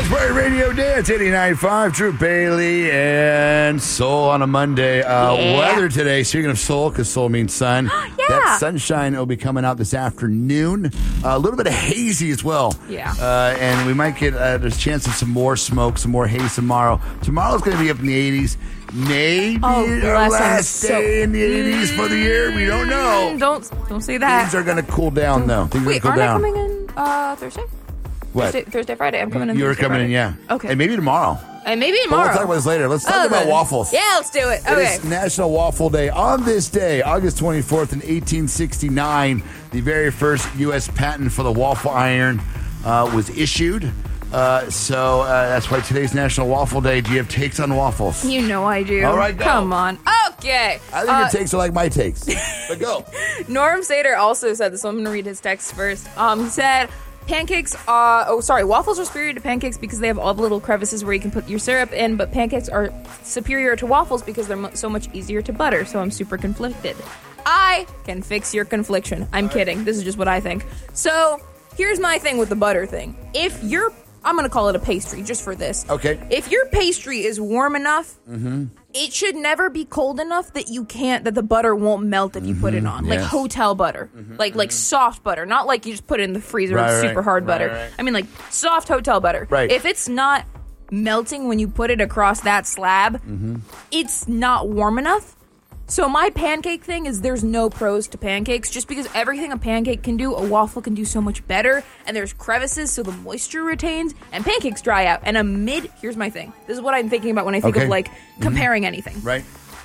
Bird Radio Dance 89.5. Drew Bailey and Soul on a Monday. Weather today, speaking of Soul, because Soul means sun. Yeah. That sunshine will be coming out this afternoon. A little bit of hazy as well. Yeah. And we might get there's a chance of some more smoke, some more haze tomorrow. Tomorrow's going to be up in the 80s. Maybe our last day in the 80s for the year. We don't know. Don't say that. Things are going to cool down, though. Wait, aren't I coming in Thursday? What? Thursday, Friday. I'm coming in. You're Thursday, coming Friday. in, yeah. Okay. And maybe tomorrow. And maybe But tomorrow. we'll talk about this later. Let's talk about waffles. Yeah, let's do it. Okay. It is National Waffle Day. On this day, August 24th in 1869, the very first U.S. patent for the waffle iron was issued. So that's why today's National Waffle Day. Do you have takes on waffles? You know I do. All right, go. Come on. Okay. I think your takes are like my takes. But go. Norm Sater also said this, so I'm going to read his text first. He said, waffles are superior to pancakes because they have all the little crevices where you can put your syrup in, but pancakes are superior to waffles because they're so much easier to butter, so I'm super conflicted. I can fix your confliction. I'm kidding. This is just what I think. So, here's my thing with the butter thing. I'm going to call it a pastry just for this. Okay. If your pastry is warm enough, it should never be cold enough that the butter won't melt if you put it on. Like hotel butter. Like soft butter. Not like you just put it in the freezer with super hard butter. Right. I mean like soft hotel butter. Right. If it's not melting when you put it across that slab, it's not warm enough. So my pancake thing is there's no pros to pancakes. Just because everything a pancake can do, a waffle can do so much better. And there's crevices so the moisture retains. And pancakes dry out. And here's my thing. This is what I'm thinking about when I think of like comparing anything. Right.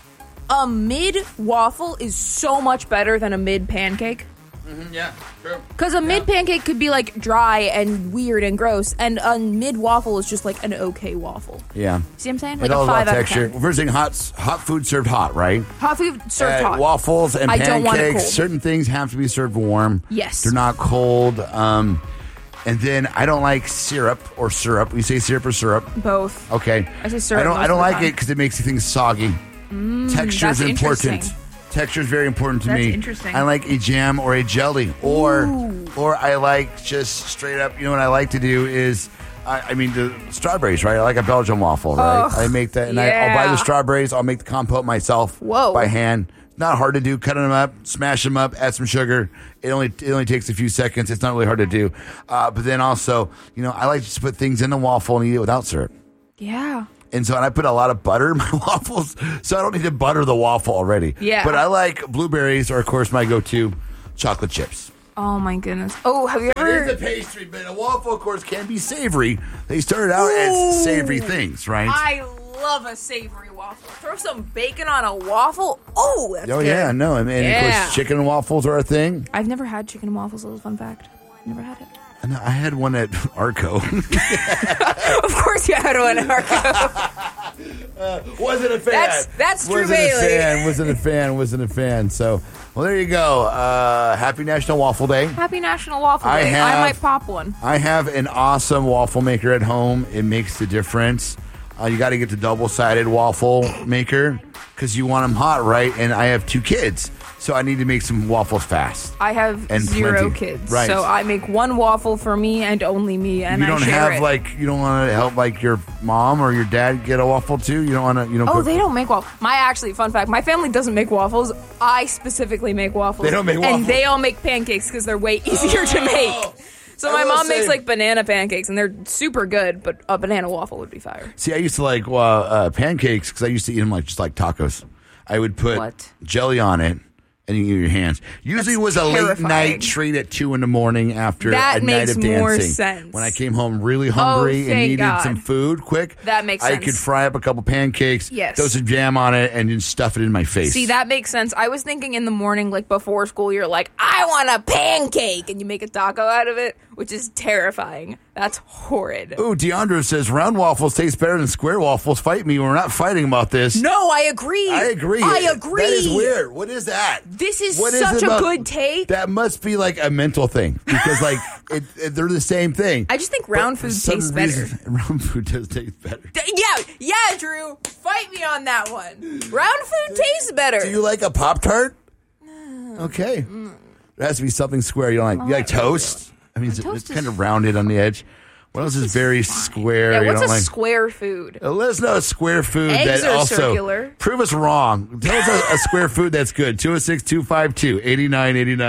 A mid waffle is so much better than a mid pancake. Yeah, true. Because a mid pancake could be like dry and weird and gross, and a mid waffle is just like an okay waffle. Yeah. See what I'm saying? It Like all a 5 about out of texture. 10. First thing, hot food served hot, right? Hot food served hot. Waffles and I don't want it pancakes. cold. Certain things have to be served warm. Yes. They're not cold. And then I don't like syrup or syrup. You say syrup or syrup? Both. Okay. I say syrup most I don't of the like time. it because it makes things soggy. Texture is that's important. interesting. Texture is very important to That's me. interesting. I like a jam or a jelly, or I like just straight up. You know what I like to do is, the strawberries, right? I like a Belgian waffle, right? I make that, and I'll buy the strawberries. I'll make the compote myself by hand. Not hard to do. Cutting them up, smash them up, add some sugar. It only takes a few seconds. It's not really hard to do. But then also, I like to just put things in the waffle and eat it without syrup. Yeah. And I put a lot of butter in my waffles, so I don't need to butter the waffle already. Yeah. But I like blueberries, or of course my go-to, chocolate chips. Oh my goodness. Oh, have you ever? It is a pastry, but a waffle, of course, can be savory. They started out as savory things, right? I love a savory waffle. Throw some bacon on a waffle. Oh, that's good. Yeah, no. And of course, chicken and waffles are a thing. I've never had chicken and waffles. A little fun fact. Never had it. And I had one at Arco. Of course you had one at Arco. Wasn't a fan. That's Drew Bailey. Wasn't a fan. So, well, there you go. Happy National Waffle Day. Happy National Waffle Day. I might pop one. I have an awesome waffle maker at home. It makes the difference. You got to get the double-sided waffle maker because you want them hot, right? And I have 2 kids, so I need to make some waffles fast. I have and 0 plenty. kids, right. So I make one waffle for me and only me, and you don't I share have it. you don't want to help your mom or your dad get a waffle too. You don't want to. Oh, they don't make waffles. Fun fact: my family doesn't make waffles. I specifically make waffles. They don't make waffles, and they all make pancakes because they're way easier to make. So my mom makes like banana pancakes, and they're super good, but a banana waffle would be fire. See, I used to like pancakes because I used to eat them just like tacos. I would put jelly on it. And you use your hands. Usually it was a late night treat at 2 a.m. after a night of dancing. That makes more sense. When I came home really hungry and needed some food quick, that makes sense. I could fry up a couple pancakes, yes, throw some jam on it, and then stuff it in my face. See, that makes sense. I was thinking in the morning, like before school, you're like, I want a pancake, and you make a taco out of it, which is terrifying. That's horrid. Ooh, Deandra says, round waffles taste better than square waffles. Fight me. We're not fighting about this. No, I agree. I agree. That is weird. What is that? This is such a good take. That must be like a mental thing because they're the same thing. I just think round food tastes better. Round food does taste better. Yeah, Drew. Fight me on that one. Round food tastes better. Do you like a Pop-Tart? Okay. There has to be something square. You don't like? You like toast? I mean, it's kind of rounded on the edge. What else is very square? Yeah, you what's don't a like? square food? Let us know a square food Eggs that are also circular. prove us wrong. Tell us a square food that's good. 206-252-8989.